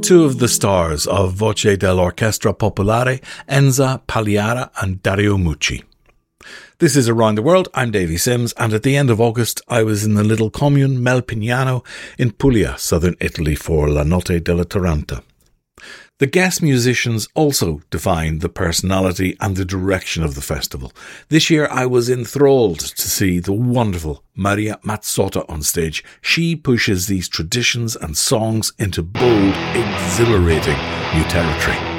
two of the stars of Voce dell'Orchestra Popolare, Enza Pagliara and Dario Mucci. This is Around the World. I'm Davy Sims, and at the end of August I was in the little commune Melpignano in Puglia, southern Italy, for La Notte della Taranta. The guest musicians also define the personality and the direction of the festival. This year I was enthralled to see the wonderful Maria Mazzotta on stage. She pushes these traditions and songs into bold, exhilarating new territory.